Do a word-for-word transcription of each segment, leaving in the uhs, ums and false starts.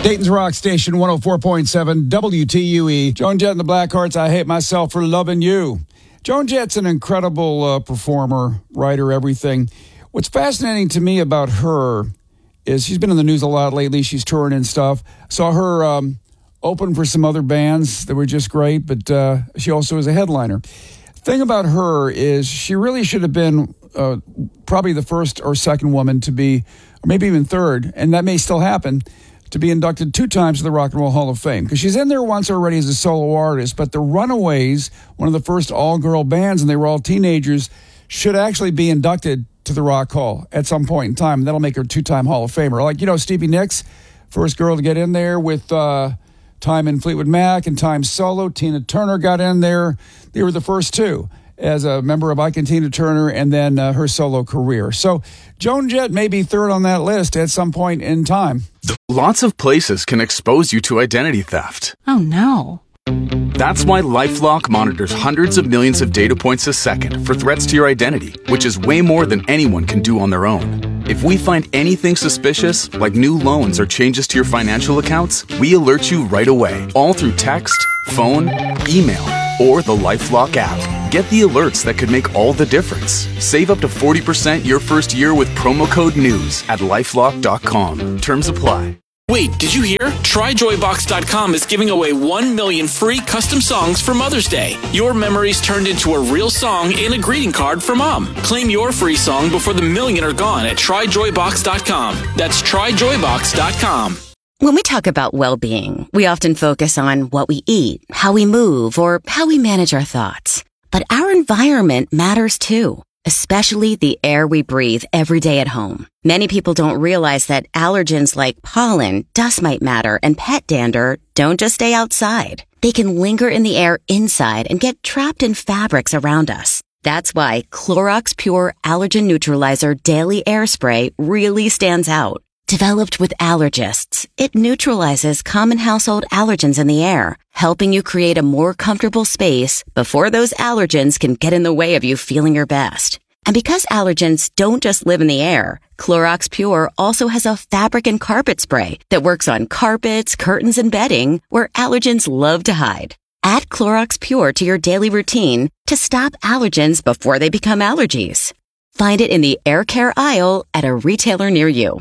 Dayton's Rock Station, one oh four point seven W T U E. Joan Jett and the Blackhearts, I Hate Myself for Loving You. Joan Jett's an incredible uh, performer, writer, everything. What's fascinating to me about her is she's been in the news a lot lately. She's touring and stuff. Saw her um, open for some other bands that were just great, but uh, she also is a headliner. Thing about her is she really should have been uh, probably the first or second woman to be, or maybe even third, and that may still happen, to be inducted two times to the Rock and Roll Hall of Fame. Because she's in there once already as a solo artist, but the Runaways, one of the first all-girl bands, and they were all teenagers, should actually be inducted to the Rock Hall at some point in time. That'll make her a two-time Hall of Famer. Like, you know, Stevie Nicks, first girl to get in there with uh, time in Fleetwood Mac and time solo. Tina Turner got in there. They were the first two as a member of Ike and Tina Turner, and then uh, her solo career. So Joan Jett may be third on that list at some point in time. Lots of places can expose you to identity theft. Oh, no. That's why LifeLock monitors hundreds of millions of data points a second for threats to your identity, which is way more than anyone can do on their own. If we find anything suspicious, like new loans or changes to your financial accounts, we alert you right away, all through text, phone, email, or the LifeLock app. Get the alerts that could make all the difference. Save up to forty percent your first year with promo code NEWS at lifelock dot com. Terms apply. Wait, did you hear? Try Joy Box dot com is giving away one million free custom songs for Mother's Day. Your memories turned into a real song and a greeting card for Mom. Claim your free song before the million are gone at Try Joy Box dot com. That's Try Joy Box dot com. When we talk about well-being, we often focus on what we eat, how we move, or how we manage our thoughts. But our environment matters too, especially the air we breathe every day at home. Many people don't realize that allergens like pollen, dust mite matter, and pet dander don't just stay outside. They can linger in the air inside and get trapped in fabrics around us. That's why Clorox Pure Allergen Neutralizer Daily Air Spray really stands out. Developed with allergists, it neutralizes common household allergens in the air, helping you create a more comfortable space before those allergens can get in the way of you feeling your best. And because allergens don't just live in the air, Clorox Pure also has a fabric and carpet spray that works on carpets, curtains, and bedding where allergens love to hide. Add Clorox Pure to your daily routine to stop allergens before they become allergies. Find it in the air care aisle at a retailer near you.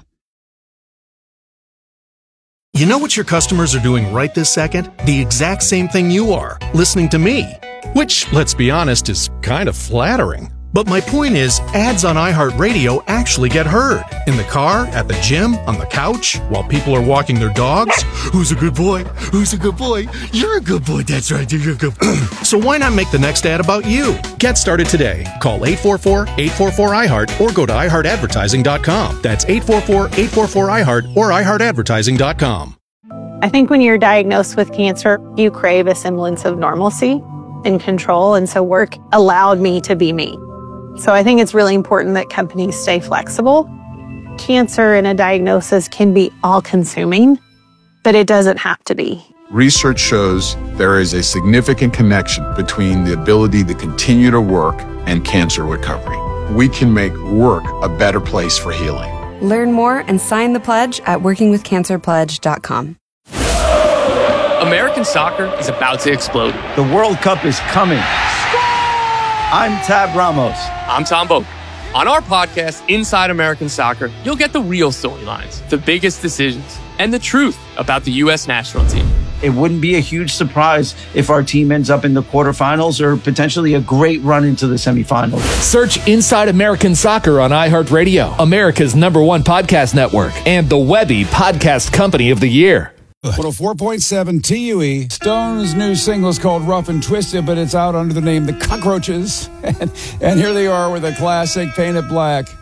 You know what your customers are doing right this second? The exact same thing you are, listening to me. Which, let's be honest, is kind of flattering. But my point is, ads on iHeartRadio actually get heard. In the car, at the gym, on the couch, while people are walking their dogs. Who's a good boy? Who's a good boy? You're a good boy, that's right, you're a good boy. So why not make the next ad about you? Get started today. Call eight four four, eight four four, I heart or go to i heart advertising dot com. That's eight four four, eight four four, I heart or i heart advertising dot com. I think when you're diagnosed with cancer, you crave a semblance of normalcy and control, and so work allowed me to be me. So I think it's really important that companies stay flexible. Cancer and a diagnosis can be all-consuming, but it doesn't have to be. Research shows there is a significant connection between the ability to continue to work and cancer recovery. We can make work a better place for healing. Learn more and sign the pledge at working with cancer pledge dot com. American soccer is about to explode. The World Cup is coming. I'm Tab Ramos. I'm Tom Boak. On our podcast, Inside American Soccer, you'll get the real storylines, the biggest decisions, and the truth about the U S national team. It wouldn't be a huge surprise if our team ends up in the quarterfinals or potentially a great run into the semifinals. Search Inside American Soccer on iHeartRadio, America's number one podcast network, and the Webby Podcast Company of the Year. one oh four point seven T U E. Stone's new single is called Rough and Twisted, but it's out under the name The Cockroaches. And, and here they are with a classic, Paint It Black.